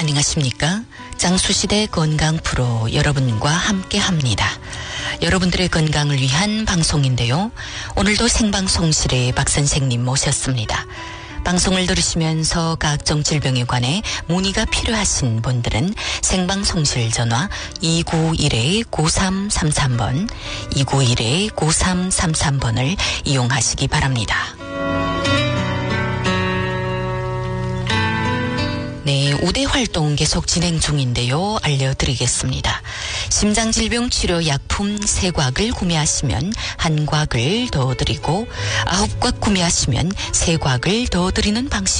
안녕하십니까? 장수시대 건강 프로 여러분과 함께합니다. 여러분들의 건강을 위한 방송인데요. 오늘도 생방송실에 박 선생님 모셨습니다. 방송을 들으시면서 각종 질병에 관해 문의가 필요하신 분들은 생방송실 전화 291-9333번, 291-9333번을 이용하시기 바랍니다. 네, 우대 활동 계속 진행 중인데요. 알려드리겠습니다. 심장질병 치료 약품 3곽을 구매하시면 1곽을 더 드리고 9곽 구매하시면 3곽을 더 드리는 방식.